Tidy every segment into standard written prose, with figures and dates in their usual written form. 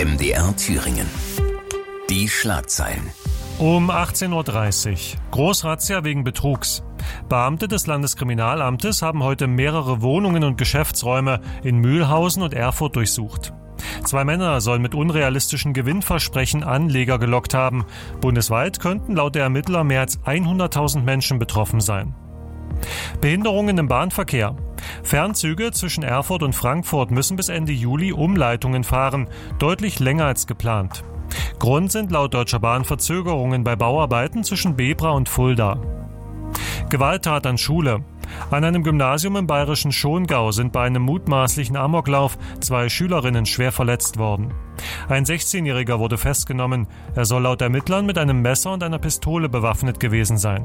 MDR Thüringen. Die Schlagzeilen. Um 18.30 Uhr. Großrazzia wegen Betrugs. Beamte des Landeskriminalamtes haben heute mehrere Wohnungen und Geschäftsräume in Mühlhausen und Erfurt durchsucht. 2 Männer sollen mit unrealistischen Gewinnversprechen Anleger gelockt haben. Bundesweit könnten laut der Ermittler mehr als 100.000 Menschen betroffen sein. Behinderungen im Bahnverkehr. Fernzüge zwischen Erfurt und Frankfurt müssen bis Ende Juli Umleitungen fahren, deutlich länger als geplant. Grund sind laut Deutscher Bahn Verzögerungen bei Bauarbeiten zwischen Bebra und Fulda. Gewalttat an Schule. An einem Gymnasium im bayerischen Schongau sind bei einem mutmaßlichen Amoklauf 2 Schülerinnen schwer verletzt worden. Ein 16-Jähriger wurde festgenommen. Er soll laut Ermittlern mit einem Messer und einer Pistole bewaffnet gewesen sein.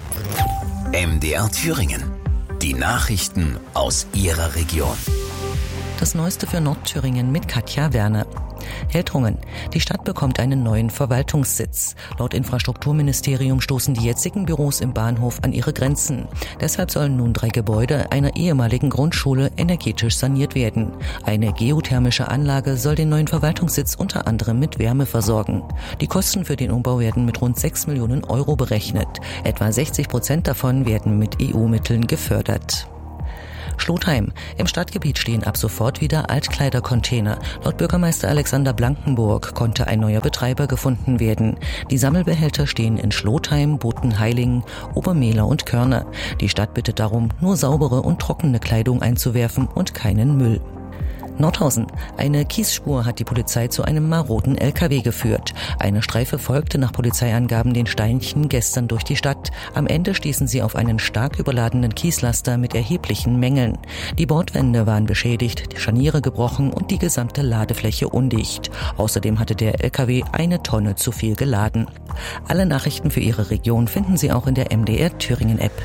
MDR Thüringen. Die Nachrichten aus Ihrer Region. Das Neueste für Nordthüringen mit Katja Werner. Heltrungen. Die Stadt bekommt einen neuen Verwaltungssitz. Laut Infrastrukturministerium stoßen die jetzigen Büros im Bahnhof an ihre Grenzen. Deshalb sollen nun 3 Gebäude einer ehemaligen Grundschule energetisch saniert werden. Eine geothermische Anlage soll den neuen Verwaltungssitz unter anderem mit Wärme versorgen. Die Kosten für den Umbau werden mit rund 6 Millionen Euro berechnet. Etwa 60% davon werden mit EU-Mitteln gefördert. Schlotheim. Im Stadtgebiet stehen ab sofort wieder Altkleidercontainer. Laut Bürgermeister Alexander Blankenburg konnte ein neuer Betreiber gefunden werden. Die Sammelbehälter stehen in Schlotheim, Botenheilingen, Obermehler und Körner. Die Stadt bittet darum, nur saubere und trockene Kleidung einzuwerfen und keinen Müll. Nordhausen. Eine Kiesspur hat die Polizei zu einem maroden LKW geführt. Eine Streife folgte nach Polizeiangaben den Steinchen gestern durch die Stadt. Am Ende stießen sie auf einen stark überladenen Kieslaster mit erheblichen Mängeln. Die Bordwände waren beschädigt, die Scharniere gebrochen und die gesamte Ladefläche undicht. Außerdem hatte der LKW 1 Tonne zu viel geladen. Alle Nachrichten für Ihre Region finden Sie auch in der MDR Thüringen App.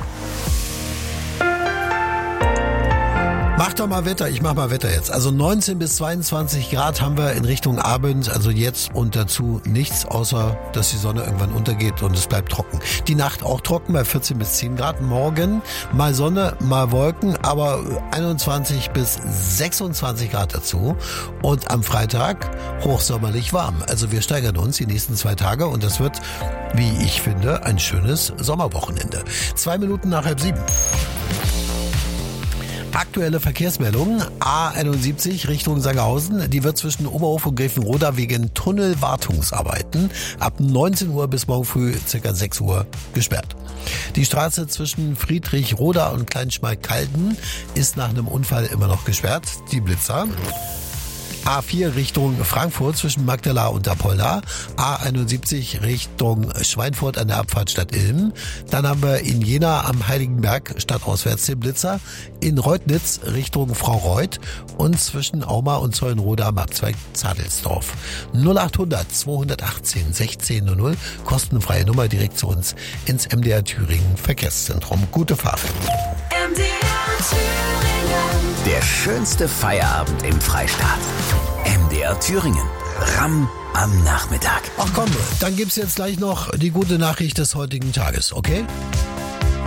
Mach doch mal Wetter, ich mach mal Wetter jetzt. Also 19 bis 22 Grad haben wir in Richtung Abend, also jetzt und dazu nichts, außer dass die Sonne irgendwann untergeht und es bleibt trocken. Die Nacht auch trocken bei 14 bis 10 Grad. Morgen mal Sonne, mal Wolken, aber 21 bis 26 Grad dazu. Und am Freitag hochsommerlich warm. Also wir steigern uns die nächsten 2 Tage und das wird, wie ich finde, ein schönes Sommerwochenende. 2 Minuten nach 6:30. Aktuelle Verkehrsmeldung, A71 Richtung Sangerhausen, die wird zwischen Oberhof und Grevenroda wegen Tunnelwartungsarbeiten ab 19 Uhr bis morgen früh ca. 6 Uhr gesperrt. Die Straße zwischen Friedrichroda und Kleinschmalkalden ist nach einem Unfall immer noch gesperrt, die Blitzer. A4 Richtung Frankfurt zwischen Magdala und Apolda, A71 Richtung Schweinfurt an der Abfahrt Stadt Ilm. Dann haben wir in Jena am Heiligenberg stadtauswärts den Blitzer, in Reutnitz Richtung Fraureuth und zwischen Auma und Zeulenroda am Abzweig Zadelsdorf. 0800 218 1600, kostenfreie Nummer direkt zu uns ins MDR Thüringen Verkehrszentrum. Gute Fahrt. MDR Thüringen. Der schönste Feierabend im Freistaat. MDR Thüringen. Ramm am Nachmittag. Ach komm, dann gibt's jetzt gleich noch die gute Nachricht des heutigen Tages, okay?